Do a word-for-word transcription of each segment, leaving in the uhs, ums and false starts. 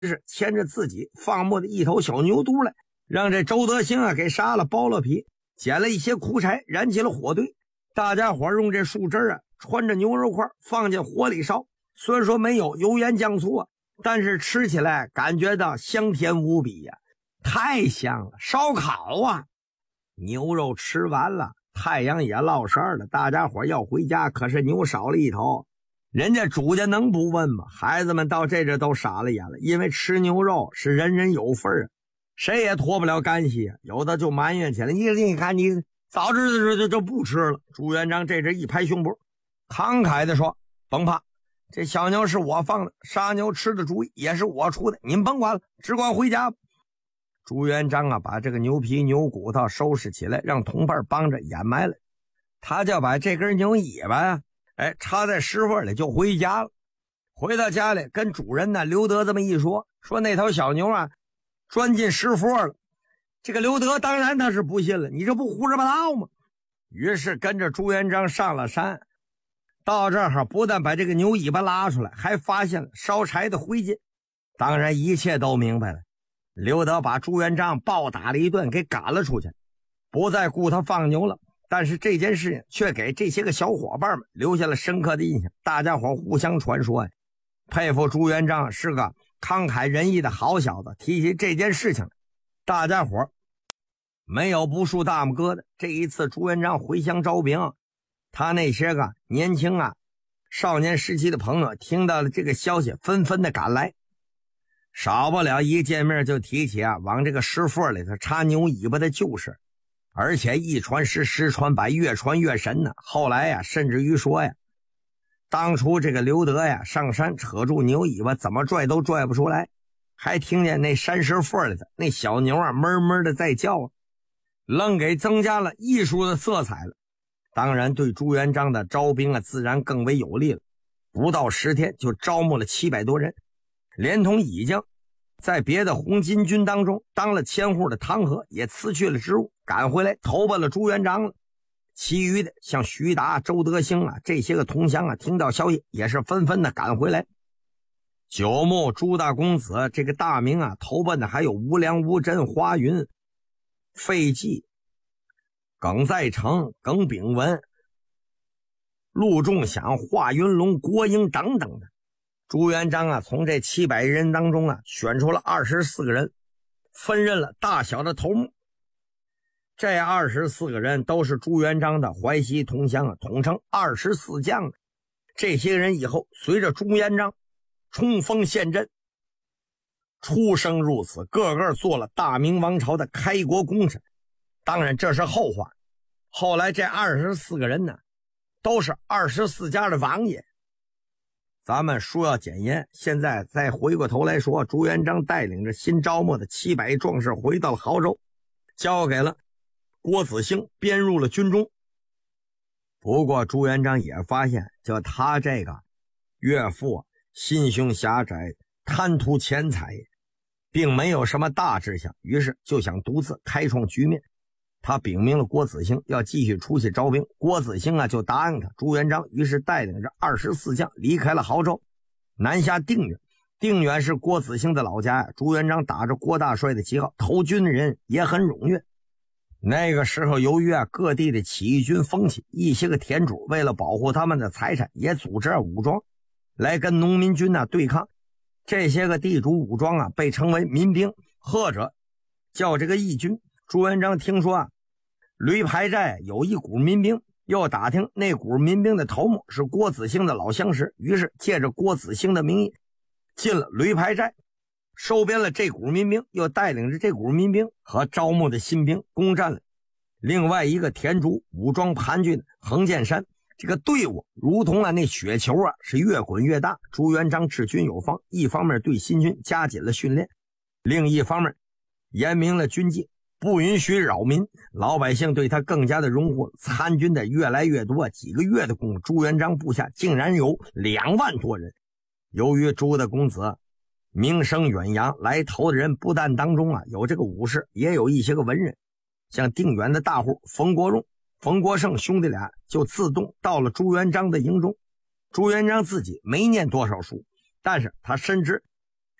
是牵着自己放牧的一头小牛犊来，让这周德兴啊给杀了，剥了皮，捡了一些苦柴，燃起了火堆。大家伙用这树枝啊穿着牛肉块放进火里烧，虽然说没有油盐酱醋啊，但是吃起来感觉到香甜无比呀、啊，太香了。烧烤啊，牛肉吃完了，太阳也落山了，大家伙要回家，可是牛少了一头。人家主家能不问吗？孩子们到这这都傻了眼了，因为吃牛肉是人人有份啊，谁也脱不了干系啊。有的就埋怨起来，你你看你早知道就就不吃了。朱元璋这这一拍胸脯，慷慨的说：“甭怕，这小牛是我放的，杀牛吃的主意也是我出的，你们甭管了，只管回家吧。”朱元璋啊，把这个牛皮牛骨头收拾起来，让同伴帮着掩埋了。他就把这根牛尾巴呀，哎，插在石缝里就回家了。回到家里跟主人呢刘德这么一说，说那头小牛啊钻进石缝了。这个刘德当然他是不信了，你这不胡说八道吗？于是跟着朱元璋上了山，到这儿不但把这个牛尾巴拉出来，还发现了烧柴的灰烬。当然一切都明白了，刘德把朱元璋暴打了一顿，给赶了出去，不再顾他放牛了。但是这件事却给这些个小伙伴们留下了深刻的印象，大家伙互相传说呀，佩服朱元璋是个慷慨仁义的好小子。提起这件事情，大家伙没有不竖大拇哥的。这一次朱元璋回乡招兵，他那些个年轻啊少年时期的朋友听到了这个消息，纷纷的赶来，少不了一见面就提起啊往这个石缝里头插牛尾巴的旧事。而且一传十，十传百，越传越神呢。后来呀，甚至于说呀，当初这个刘德呀上山扯住牛尾巴，怎么拽都拽不出来，还听见那山石缝里的那小牛啊闷闷的在叫啊，愣给增加了艺术的色彩了。当然，对朱元璋的招兵啊，自然更为有利了。不到十天就招募了七百多人，连同乙将在别的红巾军当中当了千户的唐河也辞去了职务，赶回来投奔了朱元璋了。其余的像徐达、周德兴啊这些个同乡啊，听到消息也是纷纷的赶回来。九牧、朱大公子这个大名啊，投奔的还有吴良、吴真、华云、费济、耿在成、耿炳文、陆仲祥、华云龙、郭英等等的。朱元璋啊，从这七百人当中啊，选出了二十四个人，分任了大小的头目。这二十四个人都是朱元璋的淮西同乡啊，统称二十四将。这些人以后随着朱元璋冲锋陷阵，出生入死，个个做了大明王朝的开国功臣。当然这是后话，后来这二十四个人呢，都是二十四家的王爷。咱们说要简言，现在再回过头来说，朱元璋带领着新招募的七百壮士回到了亳州，交给了郭子兴，编入了军中。不过朱元璋也发现，就他这个岳父心胸狭窄，贪图钱财，并没有什么大志向，于是就想独自开创局面。他禀明了郭子兴要继续出去招兵，郭子兴啊就答应他。朱元璋于是带领着二十四将离开了亳州，南下定远。定远是郭子兴的老家呀。朱元璋打着郭大帅的旗号投军的人也很踊跃。那个时候由于啊各地的起义军风起，一些个田主为了保护他们的财产，也组织武装来跟农民军啊对抗。这些个地主武装啊被称为民兵，或者叫这个义军。朱元璋听说啊驴牌寨有一股民兵，又打听那股民兵的头目是郭子兴的老相识，于是借着郭子兴的名义进了驴牌寨，收编了这股民兵，又带领着这股民兵和招募的新兵攻占了另外一个田主武装盘踞的横剑山。这个队伍如同啊那雪球啊是越滚越大。朱元璋治军有方，一方面对新军加紧了训练，另一方面严明了军纪，不允许扰民，老百姓对他更加的拥护，参军的越来越多。几个月的功夫，朱元璋部下竟然有两万多人。由于朱大公子名声远扬，来投的人不但当中啊有这个武士，也有一些个文人，像定远的大户冯国荣、冯国胜兄弟俩就自动到了朱元璋的营中。朱元璋自己没念多少书，但是他深知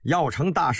要成大事